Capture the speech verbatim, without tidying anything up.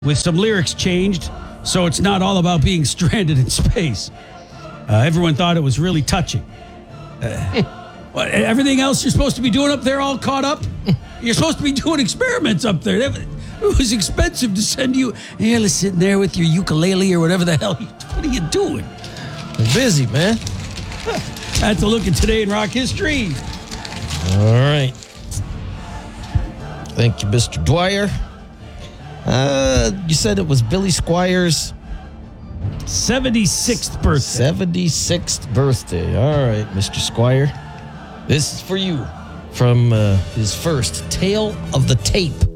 with some lyrics changed, so it's not all about being stranded in space. Uh, everyone thought it was really touching. Uh, what, everything else you're supposed to be doing up there all caught up? You're supposed to be doing experiments up there. It was expensive to send you, yeah, let's sitting there with your ukulele or whatever the hell. You, what are you doing? I'm busy, man. That's a look at Today in Rock History. All right. Thank you, Mister Dwyer. Uh, you said it was Billy Squires' seventy-sixth birthday. seventy-sixth birthday. All right, Mister Squire. This is for you from uh, his first Tale of the Tape